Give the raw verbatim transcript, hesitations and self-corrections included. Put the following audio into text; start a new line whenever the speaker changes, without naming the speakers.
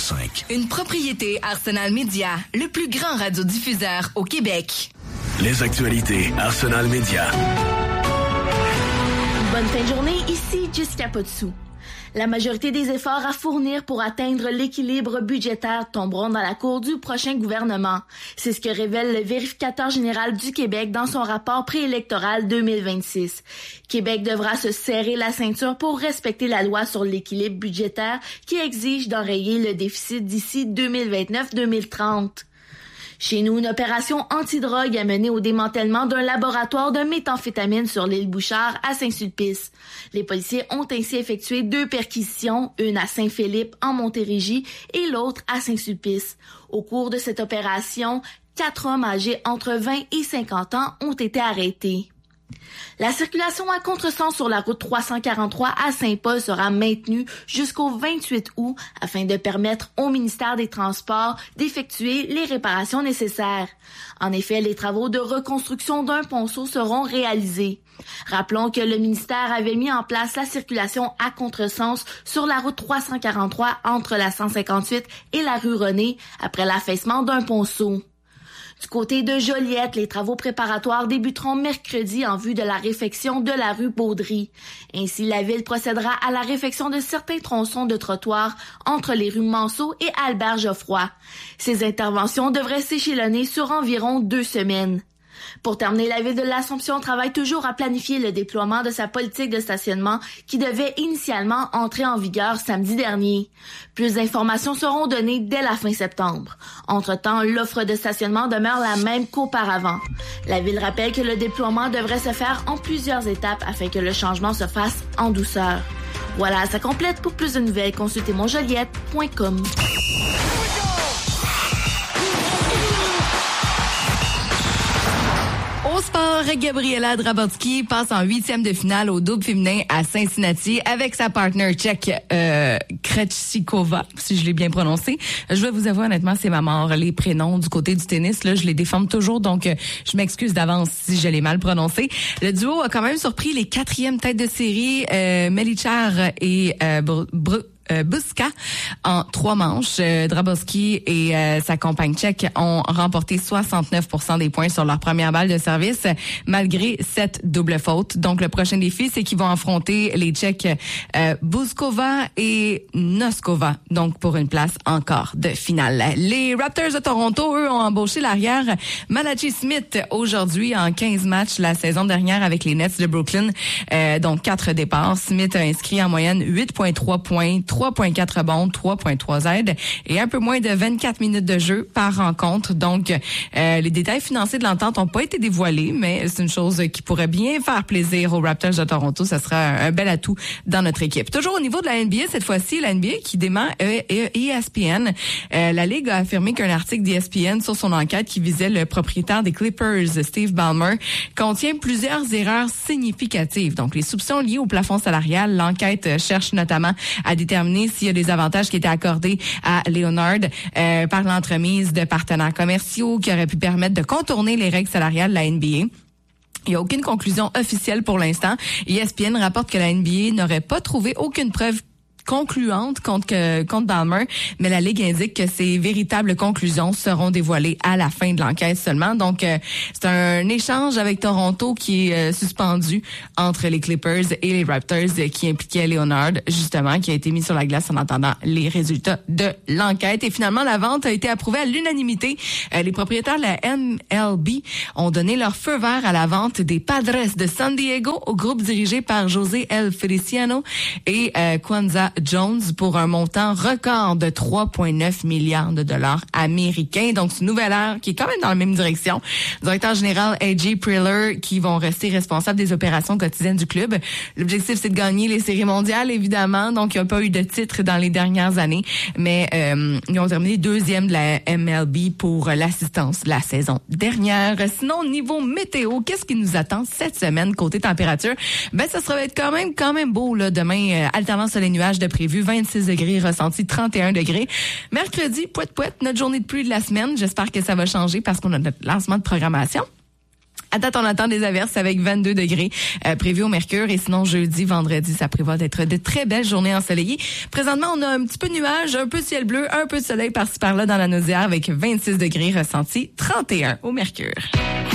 cinq.
Une propriété Arsenal Media, le plus grand radiodiffuseur au Québec.
Les actualités Arsenal Media.
Bonne fin de journée, ici Jessica Potsou. La majorité des efforts à fournir pour atteindre l'équilibre budgétaire tomberont dans la cour du prochain gouvernement. C'est ce que révèle le vérificateur général du Québec dans son rapport préélectoral deux mille vingt-six. Québec devra se serrer la ceinture pour respecter la loi sur l'équilibre budgétaire qui exige d'enrayer le déficit d'ici deux mille vingt-neuf deux mille trente. Chez nous, une opération antidrogue a mené au démantèlement d'un laboratoire de méthamphétamine sur l'île Bouchard à Saint-Sulpice. Les policiers ont ainsi effectué deux perquisitions, une à Saint-Philippe en Montérégie et l'autre à Saint-Sulpice. Au cours de cette opération, quatre hommes âgés entre vingt et cinquante ans ont été arrêtés. La circulation à contresens sur la route trois cent quarante-trois à Saint-Paul sera maintenue jusqu'au vingt-huit août afin de permettre au ministère des Transports d'effectuer les réparations nécessaires. En effet, les travaux de reconstruction d'un ponceau seront réalisés. Rappelons que le ministère avait mis en place la circulation à contresens sur la route trois cent quarante-trois entre la cent cinquante-huit et la rue René après l'affaissement d'un ponceau. Du côté de Joliette, les travaux préparatoires débuteront mercredi en vue de la réfection de la rue Baudry. Ainsi, la ville procédera à la réfection de certains tronçons de trottoirs entre les rues Manceau et Albert Geoffroy. Ces interventions devraient s'échelonner sur environ deux semaines. Pour terminer, la ville de l'Assomption travaille toujours à planifier le déploiement de sa politique de stationnement qui devait initialement entrer en vigueur samedi dernier. Plus d'informations seront données dès la fin septembre. Entre-temps, l'offre de stationnement demeure la même qu'auparavant. La ville rappelle que le déploiement devrait se faire en plusieurs étapes afin que le changement se fasse en douceur. Voilà, ça complète. Pour plus de nouvelles, consultez mon joliette point com.
Au sport, Gabriela Drabowski passe en huitième de finale au double féminin à Cincinnati avec sa partner tchèque euh, Krejcikova, si je l'ai bien prononcé. Je vais vous avouer honnêtement, c'est ma mort. Les prénoms du côté du tennis, là, je les déforme toujours, donc euh, je m'excuse d'avance si je l'ai mal prononcé. Le duo a quand même surpris les quatrièmes têtes de série, euh, Melichar et euh, Br- Br- Euh, Buska en trois manches. Euh, Drabowski et euh, sa compagne tchèque ont remporté soixante-neuf pour cent des points sur leur première balle de service, malgré sept doubles fautes. Donc, le prochain défi, c'est qu'ils vont affronter les Tchèques euh, Buzkova et Noskova, donc pour une place encore de finale. Les Raptors de Toronto, eux, ont embauché l'arrière Malachi Smith aujourd'hui en quinze matchs la saison dernière avec les Nets de Brooklyn. Euh, donc, quatre départs. Smith a inscrit en moyenne huit virgule trois points, trois virgule quatre rebonds, trois virgule trois aides et un peu moins de vingt-quatre minutes de jeu par rencontre. Donc, euh, les détails financiers de l'entente n'ont pas été dévoilés, mais c'est une chose qui pourrait bien faire plaisir aux Raptors de Toronto. Ça sera un, un bel atout dans notre équipe. Toujours au niveau de la N B A, cette fois-ci, la N B A qui dément E S P N. Euh, la Ligue a affirmé qu'un article d'E S P N sur son enquête qui visait le propriétaire des Clippers, Steve Ballmer, contient plusieurs erreurs significatives. Donc, les soupçons liés au plafond salarial, l'enquête cherche notamment à déterminer s'il y a des avantages qui étaient accordés à Leonard euh, par l'entremise de partenaires commerciaux qui auraient pu permettre de contourner les règles salariales de la N B A. Il n'y a aucune conclusion officielle pour l'instant. E S P N rapporte que la N B A n'aurait pas trouvé aucune preuve concluante contre contre Ballmer, mais la Ligue indique que ces véritables conclusions seront dévoilées à la fin de l'enquête seulement. Donc, euh, c'est un échange avec Toronto qui est euh, suspendu entre les Clippers et les Raptors euh, qui impliquait Leonard, justement, qui a été mis sur la glace en attendant les résultats de l'enquête. Et finalement, la vente a été approuvée à l'unanimité. Euh, les propriétaires de la M L B ont donné leur feu vert à la vente des Padres de San Diego au groupe dirigé par José El Feliciano et euh, Kwanzaa Jones pour un montant record de trois virgule neuf milliards de dollars américains. Donc, c'est une nouvelle ère qui est quand même dans la même direction. Le directeur général A J Preller qui vont rester responsables des opérations quotidiennes du club. L'objectif, c'est de gagner les séries mondiales, évidemment. Donc, il n'y a pas eu de titre dans les dernières années, mais euh, ils ont terminé deuxième de la M L B pour l'assistance la saison dernière. Sinon, niveau météo, qu'est-ce qui nous attend cette semaine côté température? Ben, ça sera être quand même quand même beau là demain, euh, alternant soleil-nuage de prévu, vingt-six degrés, ressenti trente et un degrés. Mercredi, pouet pouet, notre journée de pluie de la semaine. J'espère que ça va changer parce qu'on a notre lancement de programmation. À date, on attend des averses avec vingt-deux degrés euh, prévus au mercure. Et sinon, jeudi, vendredi, ça prévoit d'être de très belles journées ensoleillées. Présentement, on a un petit peu de nuages, un peu de ciel bleu, un peu de soleil par-ci par-là dans la Naudière avec vingt-six degrés ressentis, trente et un au mercure.